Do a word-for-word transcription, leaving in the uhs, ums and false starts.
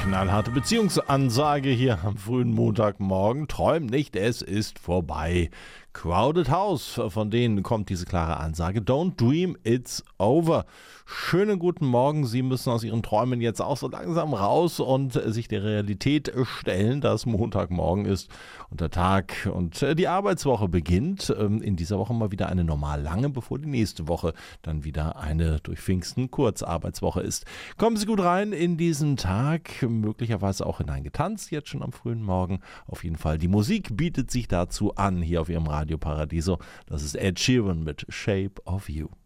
knallharte Beziehungsansage hier am frühen Montagmorgen. Träum nicht, es ist vorbei. Crowded House, von denen kommt diese klare Ansage. Don't dream, it's over. Schönen guten Morgen. Sie müssen aus Ihren Träumen jetzt auch so langsam raus und sich der Realität stellen, dass Montagmorgen ist und der Tag und die Arbeitswoche beginnt. In dieser Woche mal wieder eine normal lange, bevor die nächste Woche dann wieder eine durch Pfingsten Kurzarbeitswoche ist. Kommen Sie gut rein in diesen Tag, möglicherweise auch hineingetanzt, jetzt schon am frühen Morgen. Auf jeden Fall, die Musik bietet sich dazu an, hier auf Ihrem Radio Paradiso. Das ist Ed Sheeran mit Shape of You.